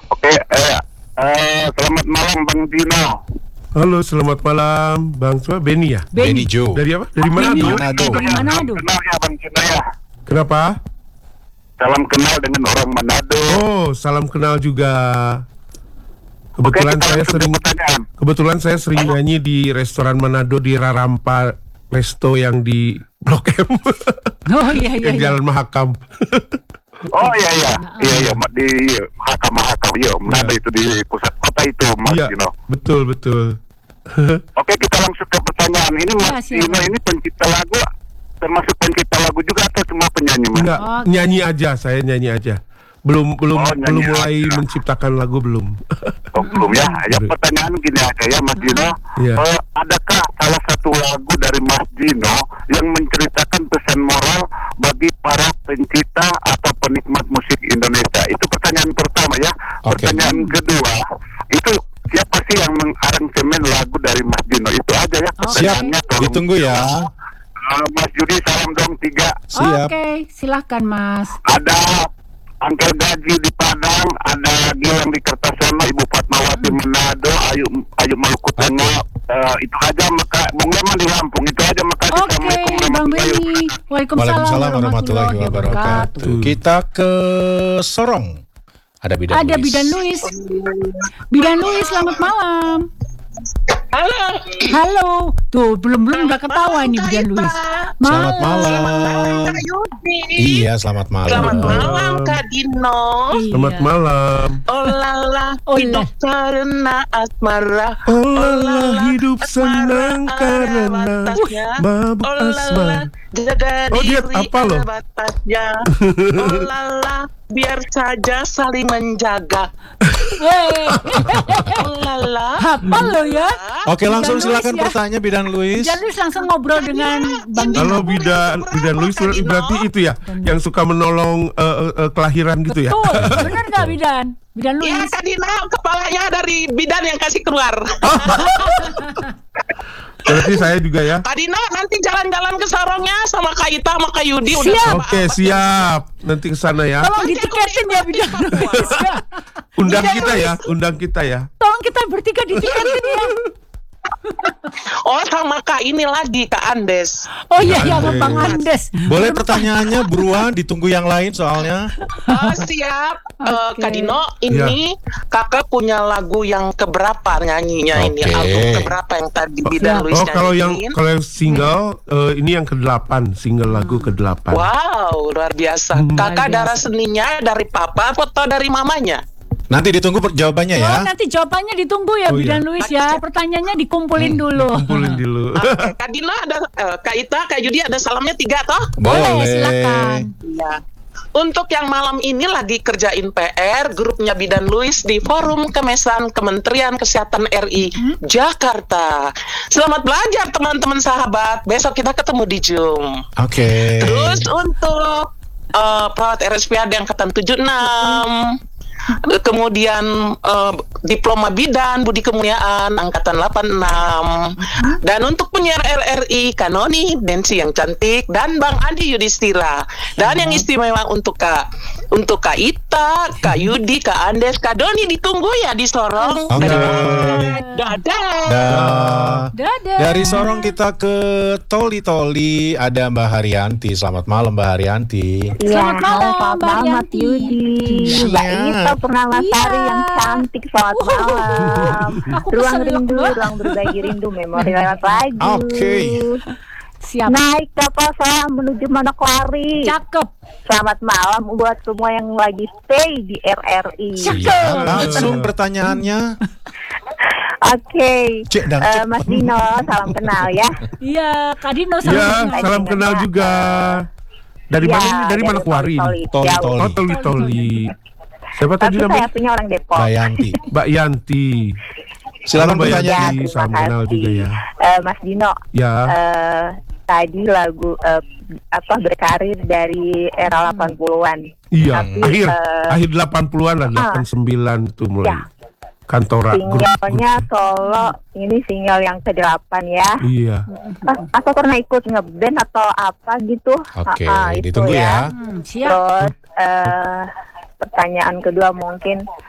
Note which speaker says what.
Speaker 1: Oke, selamat malam Bang Dino.
Speaker 2: Halo, selamat malam, Bang Sua. Benny ya?
Speaker 3: Benny Jo.
Speaker 2: Dari apa? Dari Manado?
Speaker 3: Manado.
Speaker 4: Dari Manado.
Speaker 1: Kenal ya Bang Dino ya.
Speaker 2: Kenapa?
Speaker 1: Salam kenal dengan orang Manado.
Speaker 2: Oh, salam kenal juga.
Speaker 1: Oke,
Speaker 2: Kebetulan
Speaker 1: kita
Speaker 2: saya
Speaker 1: langsung ke
Speaker 2: sering
Speaker 1: pertanyaan.
Speaker 2: Kebetulan saya nyanyi di restoran Manado di Rarampa Resto yang di Blok M.
Speaker 4: Oh iya iya.
Speaker 2: Yang Jalan Mahakam.
Speaker 1: Oh iya, di Mahakam, iya, Manado itu di pusat kota itu, Mas
Speaker 2: Iya,
Speaker 1: Dino.
Speaker 2: betul.
Speaker 1: Oke, kita langsung ke pertanyaan. Ini Mas
Speaker 4: Ya, silakan.
Speaker 1: Dino ini pencipta lagu, termasuk pencipta lagu juga atau cuma penyanyi, Mas?
Speaker 2: Enggak,
Speaker 4: Oke.
Speaker 2: nyanyi aja, saya nyanyi aja. Belum
Speaker 1: nyanyi
Speaker 2: mulai
Speaker 1: aja.
Speaker 2: menciptakan lagu belum.
Speaker 1: Oh, belum ya. Ya
Speaker 2: Belum.
Speaker 1: pertanyaan gini aja ya Mas Dino.
Speaker 2: Iya.
Speaker 1: Adakah salah satu lagu dari Mas Dino yang menceritakan pesan moral bagi para pencipta atau penikmat musik Indonesia? Itu pertanyaan pertama ya.
Speaker 3: Oke.
Speaker 1: Pertanyaan kedua, itu siapa sih yang mengaransemen lagu dari Mas Dino? Itu aja ya pertanyaannya. Tolong
Speaker 3: Ditunggu ya.
Speaker 1: Mas Yudi, salam dong 3.
Speaker 3: Siap.
Speaker 4: Oke, silahkan Mas.
Speaker 1: Ada Angkel Gaji di Padang, ada Gilang di Kertasono, Ibu Fatmawati Manado, Ayu Maluku Tengah. Itu aja, maka Bung Leman di Lampung. Itu aja, makasih.
Speaker 4: Oke,
Speaker 1: Assalamualaikum
Speaker 4: Bang
Speaker 1: warahmatullahi
Speaker 4: Benny.
Speaker 1: wabarakatuh.
Speaker 4: Waalaikumsalam
Speaker 3: Warahmatullahi wabarakatuh. Kita ke Sorong. Ada Bidan
Speaker 4: Ada
Speaker 3: Luis.
Speaker 4: Bidan Luis. Bidan Luis, selamat malam. Halo. Tuh, belum udah ketawa ini Bidan Luis.
Speaker 3: Selamat malam.
Speaker 5: Kak Yudi.
Speaker 3: Iya, selamat malam.
Speaker 5: Selamat malam Kak Dino.
Speaker 2: Selamat malam.
Speaker 5: Oh lala,
Speaker 4: Oh,
Speaker 5: hidup karena asmara.
Speaker 2: Oh lala, hidup senang karena mabuk
Speaker 5: Oh lala,
Speaker 2: asmara.
Speaker 5: jaga
Speaker 2: Oh, dia
Speaker 5: diri
Speaker 2: apa loh?
Speaker 5: ada batasnya. Oh lala, biar saja saling menjaga.
Speaker 4: Wey,
Speaker 5: Oh lala.
Speaker 4: hafal lo ya.
Speaker 3: Oke, langsung
Speaker 4: Bidan Luis
Speaker 3: silakan
Speaker 4: ya.
Speaker 3: pertanyaan Bidan Luis.
Speaker 4: Bidan Luis langsung ngobrol dengan Bang Dino.
Speaker 2: Kalau Bidan Luis berarti itu ya, yang suka menolong kelahiran gitu ya.
Speaker 4: Betul, benar nggak Bidan? Bidan
Speaker 5: Ya
Speaker 4: Luis.
Speaker 5: Kak Dino, kepalanya dari bidan yang kasih keluar.
Speaker 2: Berarti saya juga ya.
Speaker 5: Kak Dino nanti jalan-jalan ke Sorongnya sama Kak Ita sama Kak Yudi. Udah
Speaker 4: Siap.
Speaker 5: sama
Speaker 2: Oke,
Speaker 5: Abad.
Speaker 2: siap. Nanti ke sana ya.
Speaker 4: Tolong ditiketin ya Bidan Luis.
Speaker 2: Undang
Speaker 4: Bidan
Speaker 2: kita
Speaker 4: Luis.
Speaker 2: ya, undang kita ya.
Speaker 4: Tolong kita bertiga ditiketin ya.
Speaker 5: Oh sama Kak ini lagi Kak Andes.
Speaker 4: Oh iya ya,
Speaker 2: Andes.
Speaker 4: Bang Andes.
Speaker 3: Boleh pertanyaannya buruan, ditunggu yang lain soalnya.
Speaker 5: Oh siap.
Speaker 4: Oke.
Speaker 5: Kak Dino, ini kakak punya lagu yang keberapa nyanyinya ini?
Speaker 3: Oke.
Speaker 5: Album keberapa yang tadi Bidan Luis
Speaker 2: Oh, kalau yang
Speaker 5: nyanyiin?
Speaker 2: single ini yang ke-8, single lagu ke-8.
Speaker 5: Wow, luar biasa. Kakak
Speaker 4: Luar
Speaker 5: darah
Speaker 4: biasa.
Speaker 5: seninya dari papa atau dari mamanya?
Speaker 3: Nanti ditunggu jawabannya
Speaker 4: Oh,
Speaker 3: ya.
Speaker 4: nanti jawabannya ditunggu ya
Speaker 2: Oh,
Speaker 4: Bidan
Speaker 2: iya.
Speaker 4: Luis ya. Pertanyaannya dikumpulin dulu.
Speaker 2: Kumpulin dulu.
Speaker 5: Oke, Kak Dino ada, Kak Ita, Kak Yudi ada salamnya 3 toh?
Speaker 4: Boleh, silakan.
Speaker 5: Iya. Untuk yang malam ini lagi kerjain PR, grupnya Bidan Luis di Forum Kemesan Kementerian Kesehatan RI Jakarta. Selamat belajar teman-teman sahabat. Besok kita ketemu di Zoom.
Speaker 3: Oke.
Speaker 5: Terus untuk perawat RSPAD Angkatan 76, kemudian diploma bidan Budi Kemuliaan Angkatan 86, dan untuk penyiar RRI Kanoni Densi yang cantik dan Bang Andi Yudhistira, dan yang istimewa untuk Kak Ita, Kak Yudi, Kak Andes, Kak Doni ditunggu ya di Sorong.
Speaker 3: Oke.
Speaker 5: Dadah.
Speaker 3: Dah.
Speaker 4: Dadah.
Speaker 3: Dari Sorong kita ke Toli ada Mbak Haryanti. Selamat malam Mbak Haryanti.
Speaker 4: Selamat malam,
Speaker 6: selamat
Speaker 4: Mbak
Speaker 6: malam Mas
Speaker 4: Yanti.
Speaker 6: Yudi, Mbak Ita Purnawasari
Speaker 4: Iya.
Speaker 6: yang cantik, selamat malam.
Speaker 4: Aku
Speaker 6: Ruang
Speaker 4: keselak,
Speaker 6: rindu,
Speaker 4: Mbak.
Speaker 6: ruang berbagi rindu, memori lewat lagu.
Speaker 3: Oke.
Speaker 4: Siap.
Speaker 6: Naik kapal selam menuju Manokwari.
Speaker 4: Cakep.
Speaker 6: Selamat malam buat semua yang lagi stay di RRI.
Speaker 3: Siap. Langsung pertanyaannya.
Speaker 6: Oke,
Speaker 3: Cek dan cek.
Speaker 6: Mas Dino, salam kenal ya.
Speaker 4: Iya, Kak Dino salam
Speaker 2: Ya,
Speaker 4: kenal.
Speaker 2: salam kenal juga. Dari
Speaker 6: Ya,
Speaker 2: mana ini? Dari Manokwari.
Speaker 3: Toli.
Speaker 2: Oh, Toli. Siapa tadi
Speaker 6: Tapi saya
Speaker 2: namanya?
Speaker 6: punya orang Depok.
Speaker 3: Mbak Yanti.
Speaker 2: Mbak Yanti.
Speaker 3: Silakan
Speaker 2: Halo, Mbak
Speaker 3: pertanyaan.
Speaker 6: Ya,
Speaker 2: Yanti.
Speaker 6: terima
Speaker 2: Salam kenal
Speaker 6: kasih.
Speaker 2: juga ya.
Speaker 6: Mas Dino,
Speaker 2: Ya.
Speaker 6: tadi lagu berkarir dari era 80-an.
Speaker 2: Iya,
Speaker 6: Tapi,
Speaker 2: akhir 80-an lah, 89 tuh mulai.
Speaker 6: Ya.
Speaker 2: Kantora grup.
Speaker 6: Singlenya solo, ini single yang ke-8 ya.
Speaker 2: Iya.
Speaker 6: Atau pernah ikut ngeband atau apa gitu.
Speaker 3: Oke,
Speaker 6: Itu
Speaker 3: ditunggu ya.
Speaker 4: Siap.
Speaker 6: Terus pertanyaan kedua mungkin